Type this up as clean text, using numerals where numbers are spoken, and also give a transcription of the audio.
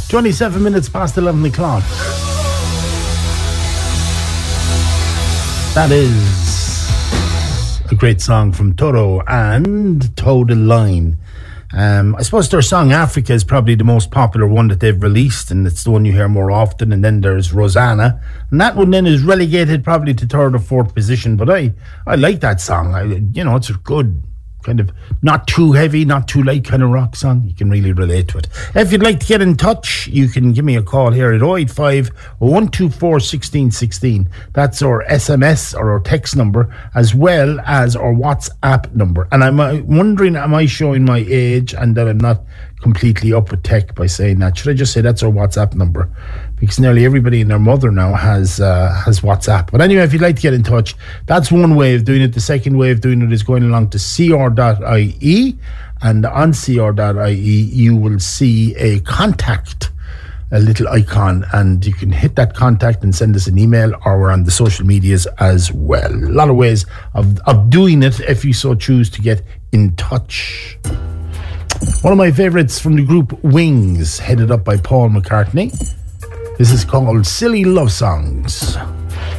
27 minutes past 11 o'clock. That is a great song from Toto and Toe the Line. I suppose their song Africa is probably the most popular one that they've released, and it's the one you hear more often. And then there's Rosanna, and that one then is relegated probably to third or fourth position. But I like that song. It's a good kind of not too heavy, not too light kind of rock song. You can really relate to it. If you'd like to get in touch, you can give me a call here at 085 124 1616. That's our SMS or our text number, as well as our WhatsApp number. And I'm wondering, am I showing my age and that I'm not completely up with tech by saying that? Should I just say that's our WhatsApp number? Because nearly everybody and their mother now has WhatsApp. But anyway, if you'd like to get in touch, that's one way of doing it. The second way of doing it is going along to cr.ie, and on cr.ie you will see a contact, a little icon, and you can hit that contact and send us an email, or we're on the social medias as well. A lot of ways of doing it if you so choose to get in touch. One of my favourites from the group Wings, headed up by Paul McCartney. This is called Silly Love Songs.